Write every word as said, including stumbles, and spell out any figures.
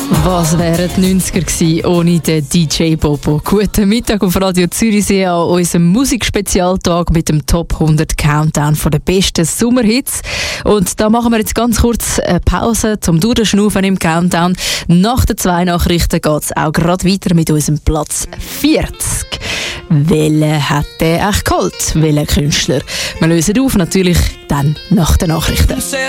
Was wären die neunziger gewesen ohne den D J Bobo? Guten Mittag auf Radio Zürichsee an unserem Musikspezialtag mit dem Top hundert Countdown von den besten Sommerhits. Und da machen wir jetzt ganz kurz eine Pause zum Durchschnaufen im Countdown. Nach den zwei Nachrichten geht es auch gerade weiter mit unserem Platz vierzig. Welchen hat der echt geholt? Welcher Künstler? Wir lösen auf, natürlich dann nach den Nachrichten.